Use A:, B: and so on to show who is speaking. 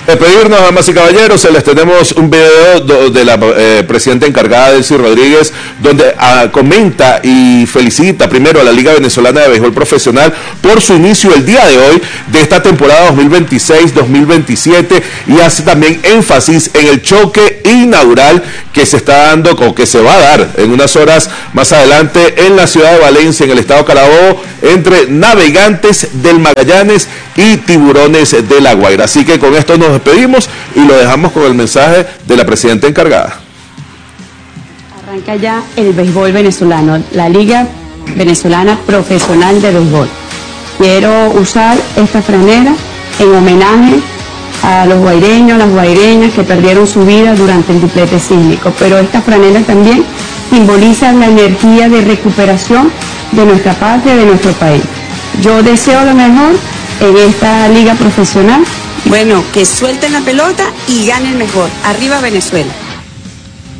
A: Despedirnos, damas y caballeros, les tenemos un video de la presidenta encargada, Delcy Rodríguez, donde comenta y felicita primero a la Liga Venezolana de Béisbol Profesional por su inicio el día de hoy de esta temporada 2026-2027 y hace también énfasis en el choque inaugural que se está dando, o que se va a dar en unas horas más adelante en la ciudad de Valencia, en el estado Carabobo, entre Navegantes del Magallanes y Tiburones de La Guaira. Así que con esto nos despedimos y lo dejamos con el mensaje de la presidenta encargada.
B: Arranca ya el béisbol venezolano, la Liga Venezolana Profesional de Béisbol. Quiero usar esta franela en homenaje a los guaireños, las guaireñas que perdieron su vida durante el triplete sísmico, pero esta franela también simboliza la energía de recuperación de nuestra patria, de nuestro país. Yo deseo lo mejor en esta liga profesional.
C: Bueno, que suelten la pelota y ganen mejor. Arriba Venezuela.